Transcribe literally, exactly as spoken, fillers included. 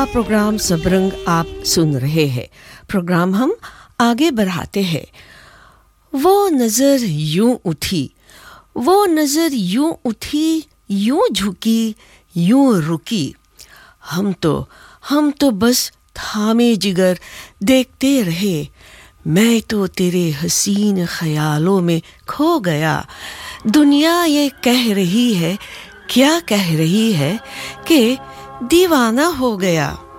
Programme Sabrang आप सुन रहे हैं। प्रोग्राम हम आगे बढ़ाते हैं। वो नज़र यूं उठी, वो नज़र यूं उठी, यूं झुकी, यूं रुकी। हम तो हम तो बस थामे जिगर देखते रहे। मैं तो तेरे हसीन ख्यालों में खो गया। दुनिया ये कह रही है, क्या कह रही है कि दीवाना हो गया।